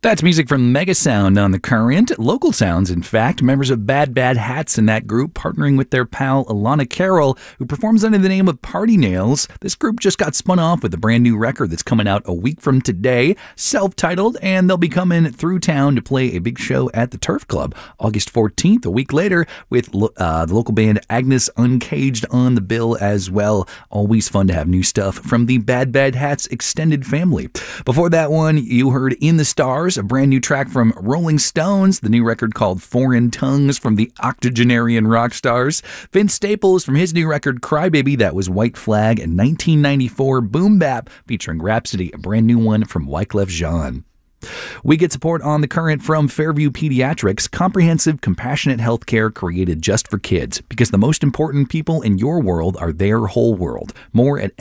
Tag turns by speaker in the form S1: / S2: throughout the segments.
S1: That's music from Mega Sound on The Current. Local Sounds, in fact, members of Bad Bad Hats in that group, partnering with their pal Alana Carroll, who performs under the name of Party Nails. This group just got spun off with a brand new record that's coming out a week from today, self-titled, and they'll be coming through town to play a big show at the Turf Club August 14th, a week later, with the local band Agnes Uncaged on the bill as well. Always fun to have new stuff from the Bad Bad Hats extended family. Before that one, you heard In the Stars, a brand new track from Rolling Stones, the new record called Foreign Tongues from the octogenarian rock stars. Vince Staples from his new record Crybaby, that was White Flag, and 1994 Boom Bap featuring Rhapsody, a brand new one from Wyclef Jean. We get support on The Current from Fairview Pediatrics, comprehensive, compassionate healthcare created just for kids, because the most important people in your world are their whole world. More at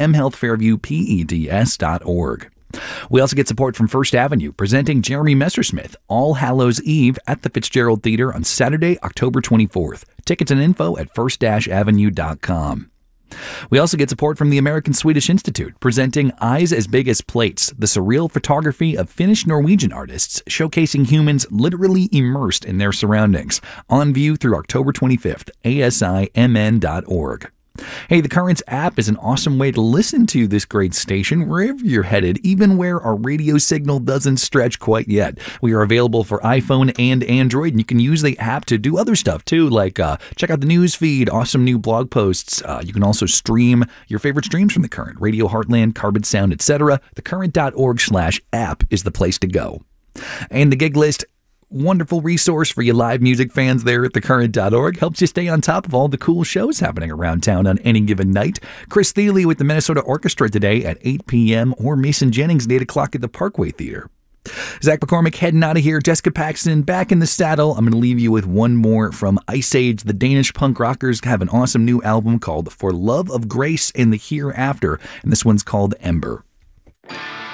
S1: mhealthfairviewpeds.org. We also get support from First Avenue, presenting Jeremy Messersmith All Hallows Eve at the Fitzgerald Theater on Saturday, October 24th. Tickets and info at first-avenue.com. We also get support from the American Swedish Institute, presenting Eyes as Big as Plates, the surreal photography of Finnish-Norwegian artists showcasing humans literally immersed in their surroundings. On view through October 25th, asimn.org. Hey, the Currents app is an awesome way to listen to this great station wherever you're headed, even where our radio signal doesn't stretch quite yet. We are available for iPhone and Android, and you can use the app to do other stuff too, like check out the news feed, awesome new blog posts. You can also stream your favorite streams from The Current, Radio Heartland, Carbon Sound, etc. Thecurrent.org/app is the place to go. And the gig list, wonderful resource for you live music fans there at thecurrent.org. Helps you stay on top of all the cool shows happening around town on any given night. Chris Thiele with the Minnesota Orchestra today at 8 p.m. or Mason Jennings at 8 o'clock at the Parkway Theater. Zach McCormick heading out of here. Jessica Paxton back in the saddle. I'm going to leave you with one more from Ice Age. The Danish punk rockers have an awesome new album called For Love of Grace in the Hereafter, and this one's called Ember.